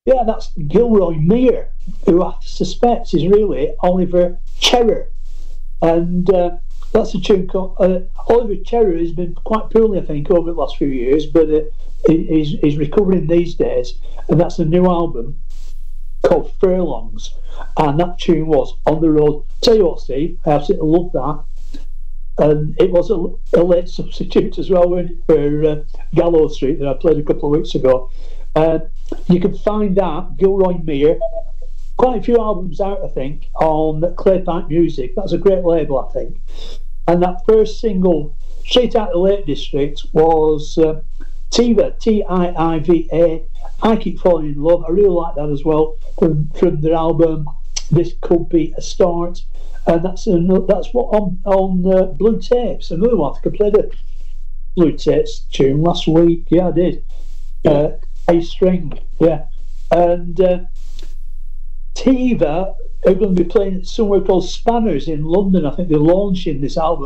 Yeah, that's Gilroy Meir, who I suspect is really Oliver Cherrer. And that's a tune called... Oliver Cherrer has been quite poorly, I think, over the last few years, but he's recovering these days. And that's a new album called Furlongs. And that tune was On the Road. Tell you what, Steve, I absolutely love that. And it was a late substitute as well for Gallows Street that I played a couple of weeks ago. You can find that, Gilroy Meir, quite a few albums out, I think, on Claypipe Music. That's a great label, I think. And that first single, straight out of the Lake District, was Tiva, Tiiva, I Keep Falling in Love. I really like that as well, from their album This Could Be a Start. And that's what on Blue Tapes, another one. I think I played a Blue Tapes tune last week. Yeah, I did. A String, yeah. And Tiva are going to be playing somewhere called Spanners in London. I think they're launching this album